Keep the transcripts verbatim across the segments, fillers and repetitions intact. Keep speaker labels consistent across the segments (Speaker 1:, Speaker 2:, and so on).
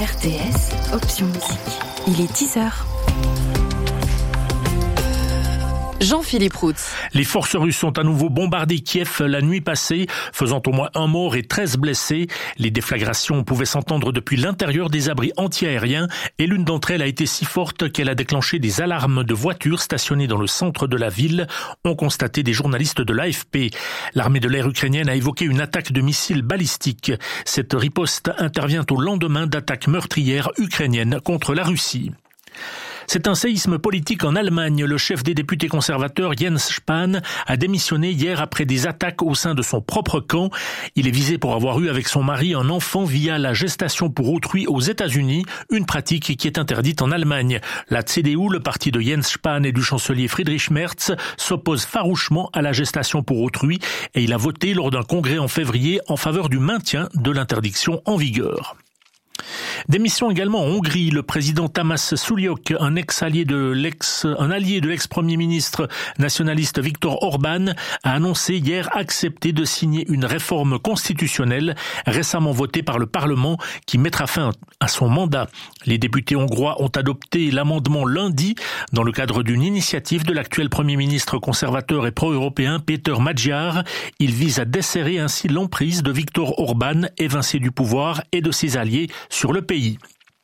Speaker 1: R T S, option musique. Il est dix heures. Jean-Philippe Roux.
Speaker 2: Les forces russes ont à nouveau bombardé Kiev la nuit passée, faisant au moins un mort et treize blessés. Les déflagrations pouvaient s'entendre depuis l'intérieur des abris anti-aériens et l'une d'entre elles a été si forte qu'elle a déclenché des alarmes de voitures stationnées dans le centre de la ville, ont constaté des journalistes de l'A F P. L'armée de l'air ukrainienne a évoqué une attaque de missiles balistiques. Cette riposte intervient au lendemain d'attaques meurtrières ukrainiennes contre la Russie. C'est un séisme politique en Allemagne. Le chef des députés conservateurs, Jens Spahn, a démissionné hier après des attaques au sein de son propre camp. Il est visé pour avoir eu avec son mari un enfant via la gestation pour autrui aux États-Unis, une pratique qui est interdite en Allemagne. La C D U, le parti de Jens Spahn et du chancelier Friedrich Merz, s'oppose farouchement à la gestation pour autrui et il a voté lors d'un congrès en février en faveur du maintien de l'interdiction en vigueur. Démission également en Hongrie. Le président Tamás Sullyok, un ex-allié de l'ex, un allié de l'ex-premier ministre nationaliste Viktor Orban, a annoncé hier accepter de signer une réforme constitutionnelle récemment votée par le Parlement qui mettra fin à son mandat. Les députés hongrois ont adopté l'amendement lundi dans le cadre d'une initiative de l'actuel premier ministre conservateur et pro-européen Péter Magyar. Il vise à desserrer ainsi l'emprise de Viktor Orban, évincé du pouvoir, et de ses alliés sur le pays.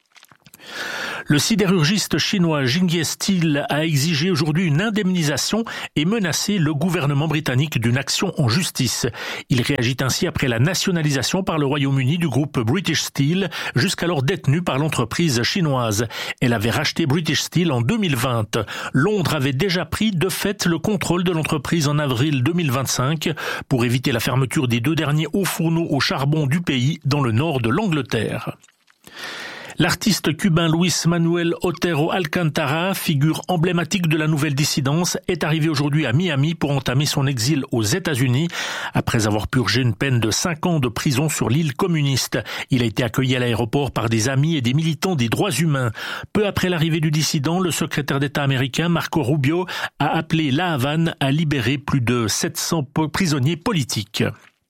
Speaker 2: Le sidérurgiste chinois Jinhai Steel a exigé aujourd'hui une indemnisation et menacé le gouvernement britannique d'une action en justice. Il réagit ainsi après la nationalisation par le Royaume-Uni du groupe British Steel, jusqu'alors détenu par l'entreprise chinoise. Elle avait racheté British Steel en deux mille vingt. Londres avait déjà pris de fait le contrôle de l'entreprise en avril deux mille vingt-cinq pour éviter la fermeture des deux derniers hauts fourneaux au charbon du pays dans le nord de l'Angleterre. L'artiste cubain Luis Manuel Otero Alcántara, figure emblématique de la nouvelle dissidence, est arrivé aujourd'hui à Miami pour entamer son exil aux États-Unis. Après avoir purgé une peine de cinq ans de prison sur l'île communiste, il a été accueilli à l'aéroport par des amis et des militants des droits humains. Peu après l'arrivée du dissident, le secrétaire d'État américain Marco Rubio a appelé La Havane à libérer plus de sept cents prisonniers politiques.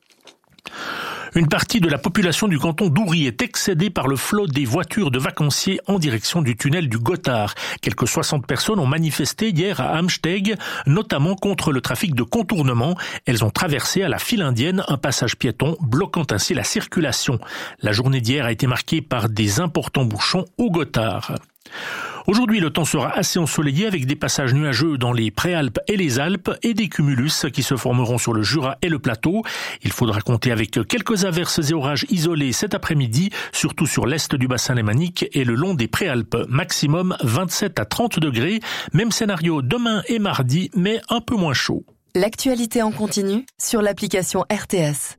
Speaker 2: Une partie de la population du canton d'Oury est excédée par le flot des voitures de vacanciers en direction du tunnel du Gothard. Quelques soixante personnes ont manifesté hier à Amsteg, notamment contre le trafic de contournement. Elles ont traversé à la file indienne un passage piéton, bloquant ainsi la circulation. La journée d'hier a été marquée par des importants bouchons au Gothard. Aujourd'hui, le temps sera assez ensoleillé avec des passages nuageux dans les Préalpes et les Alpes et des cumulus qui se formeront sur le Jura et le plateau. Il faudra compter avec quelques averses et orages isolés cet après-midi, surtout sur l'est du bassin lémanique et le long des Préalpes. Maximum vingt-sept à trente degrés. Même scénario demain et mardi, mais un peu moins chaud.
Speaker 1: L'actualité en continu sur l'application R T S.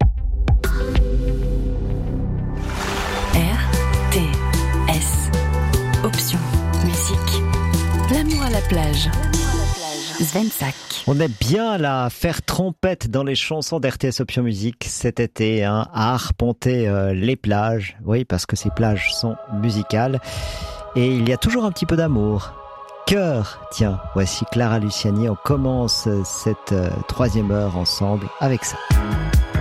Speaker 1: R T S. Option musique. L'amour à la plage. Svensak.
Speaker 3: On aime bien la faire trompette dans les chansons d'R T S Option Musique cet été, hein, à arpenter euh, les plages. Oui, parce que ces plages sont musicales. Et il y a toujours un petit peu d'amour. Cœur. Tiens, voici Clara Luciani. On commence cette euh, troisième heure ensemble avec ça.